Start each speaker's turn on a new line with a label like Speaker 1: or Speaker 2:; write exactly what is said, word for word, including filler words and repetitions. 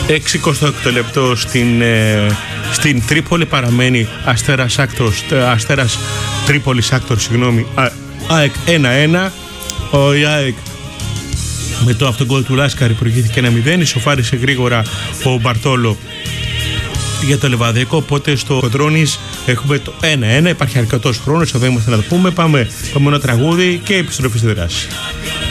Speaker 1: εξηκοστό λεπτό στην, ε, στην Τρίπολη παραμένει Αστέρας Άκτορ, Αστέρας Τρίπολης Άκτορ, συγγνώμη, ΑΕΚ ένα ένα. Ο ΑΕΚ με το αυτογκόλ του Λάσκαρη προηγήθηκε ένα μηδέν, ισοφάρισε γρήγορα ο Μπαρτόλο για το Λεβαδιακό, οπότε στο Κοντρώνης έχουμε το ένα ένα, υπάρχει αρκετός χρόνος, εδώ είμαστε να το πούμε, πάμε, πάμε ένα τραγούδι και επιστροφή στη δράση.